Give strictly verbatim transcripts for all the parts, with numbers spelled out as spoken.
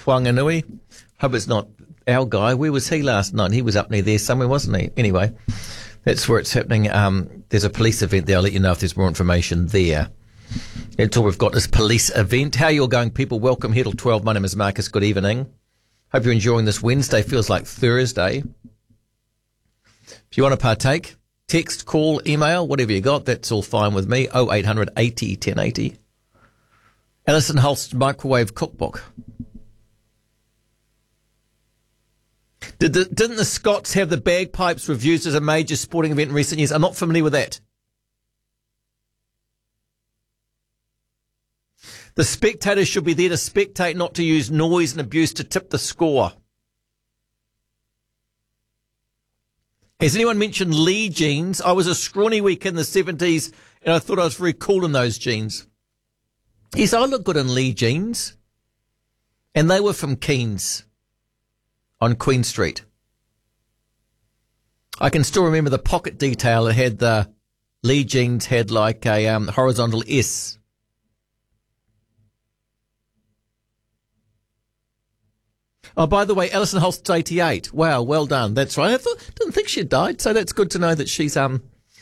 Whanganui. Hope it's not our guy. Where was he last night? He was up near there somewhere, wasn't he? Anyway, that's where it's happening. Um, there's a police event there. I'll let you know if there's more information there. That's all we've got, this police event. How you all going, people? Welcome here till twelve. My name is Marcus. Good evening. Hope you're enjoying this Wednesday. Feels like Thursday. If you want to partake, text, call, email, whatever you got, that's all fine with me. oh eight hundred eighty ten eighty. Alison Holst Microwave Cookbook. Did the, didn't the Scots have the bagpipes reviewed as a major sporting event in recent years? I'm not familiar with that. The spectators should be there to spectate, not to use noise and abuse to tip the score. Has anyone mentioned Lee jeans? I was a scrawny week in the seventies and I thought I was very cool in those jeans. Yes, I look good in Lee jeans. And they were from Keynes on Queen Street. I can still remember the pocket detail. It had the Lee jeans had like a um, horizontal S. Oh, by the way, Alison Holst's eighty-eight. Wow, well done. That's right. I thought, didn't think she'd died, so that's good to know that she's um,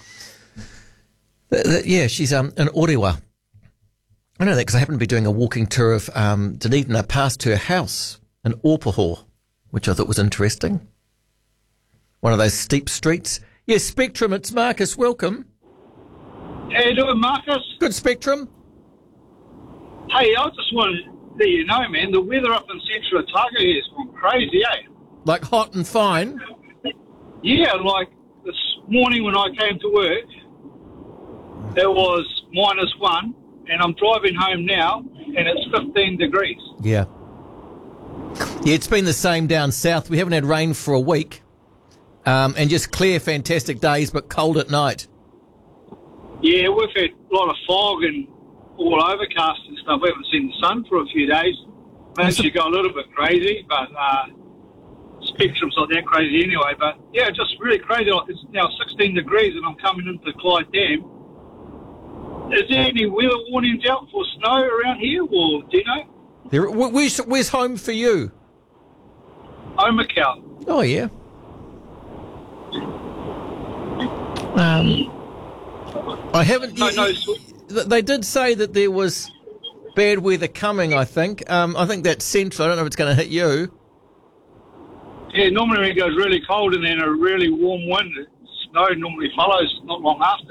that, that, yeah, she's um an Orewa. I know that because I happened to be doing a walking tour of um Dunedin. I passed her house in Orpaho, which I thought was interesting. One of those steep streets. Yes, Spectrum. It's Marcus. Welcome. How you doing, Marcus? Good, Spectrum. Hey, I just wanted to let you know, man, the weather up in Central Otago here has gone crazy, eh? Like hot and fine? Yeah, like this morning when I came to work, it was minus one, and I'm driving home now, and it's fifteen degrees. Yeah. Yeah, it's been the same down south. We haven't had rain for a week, um, and just clear, fantastic days, but cold at night. Yeah, we've had a lot of fog and all overcast and stuff. We haven't seen the sun for a few days. Managed to go a little bit crazy, but uh, Spectrum's not that crazy anyway. But yeah, just really crazy. It's now sixteen degrees and I'm coming into Clyde Dam. Is there any weather warnings out for snow around here, or do you know? There, where's, where's home for you? Omakau. Oh, yeah. Um, I haven't... No, no. They did say that there was bad weather coming, I think. Um, I think that's central. I don't know if it's going to hit you. Yeah, normally when it goes really cold and then a really warm wind, snow normally follows not long after.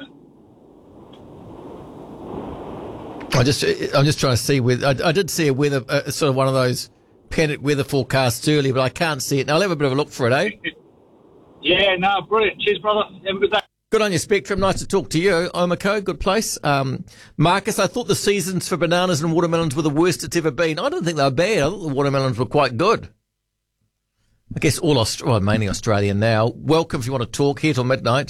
I just, I'm just trying to see whether... I, I did see a weather, uh, sort of one of those panic weather forecasts earlier, but I can't see it. Now, I'll have a bit of a look for it, eh? Yeah, no, brilliant. Cheers, brother. Have a good day. Good on you, Spectrum. Nice to talk to you. Omako, good place. Um, Marcus, I thought the seasons for bananas and watermelons were the worst it's ever been. I don't think they were bad. I thought the watermelons were quite good. I guess all Aust- well, mainly Australian now. Welcome if you want to talk here till midnight.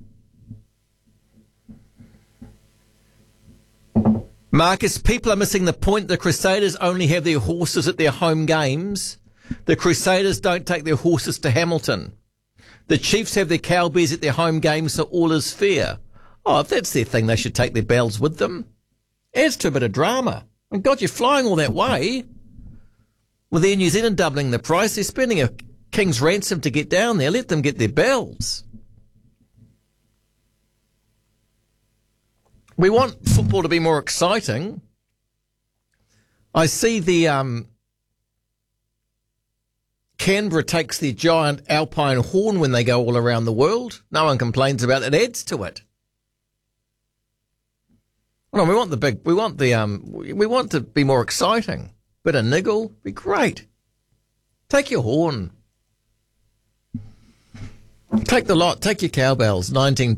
Marcus, people are missing the point. The Crusaders only have their horses at their home games. The Crusaders don't take their horses to Hamilton. The Chiefs have their cowbears at their home games, so all is fair. Oh, if that's their thing, they should take their bells with them. Adds to a bit of drama. And God, you're flying all that way. With Air New Zealand doubling the price, they're spending a king's ransom to get down there. Let them get their bells. We want football to be more exciting. I see the... um. Canberra takes their giant alpine horn when they go all around the world. No one complains about it. It adds to it. Well, we want the big, we want the, um, we want to be more exciting. Bit of niggle, be great. Take your horn. Take the lot, take your cowbells, nineteen